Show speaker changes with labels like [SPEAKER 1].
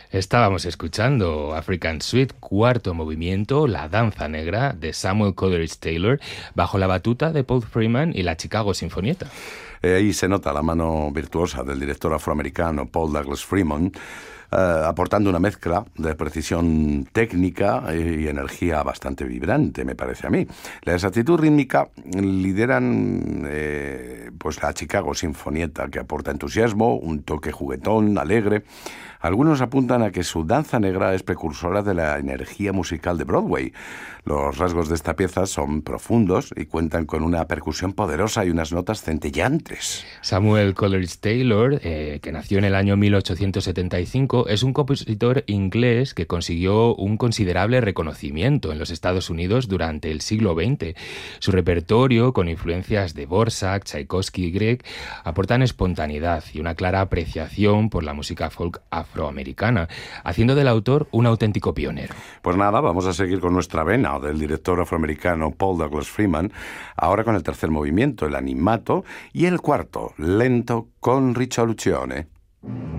[SPEAKER 1] Estábamos escuchando African Suite, cuarto movimiento, La Danza Negra, de Samuel Coleridge Taylor, bajo la batuta de Paul Freeman y la Chicago Sinfonietta.
[SPEAKER 2] Ahí se nota la mano virtuosa del director afroamericano Paul Douglas Freeman, aportando una mezcla de precisión técnica y energía bastante vibrante, me parece a mí. La exactitud rítmica lideran pues la Chicago Sinfonietta, que aporta entusiasmo, un toque juguetón, alegre. Algunos apuntan a que su danza negra es precursora de la energía musical de Broadway. Los rasgos de esta pieza son profundos y cuentan con una percusión poderosa y unas notas centellantes.
[SPEAKER 1] Samuel Coleridge Taylor, que nació en el año 1875, es un compositor inglés que consiguió un considerable reconocimiento en los Estados Unidos durante el siglo XX. Su repertorio, con influencias de Dvorak, Tchaikovsky y Grieg, aportan espontaneidad y una clara apreciación por la música folk afroamericana, haciendo del autor un auténtico pionero.
[SPEAKER 2] Pues nada, vamos a seguir con nuestra vena del director afroamericano Paul Douglas Freeman, ahora con el tercer movimiento, el animato, y el cuarto, lento con risoluzione.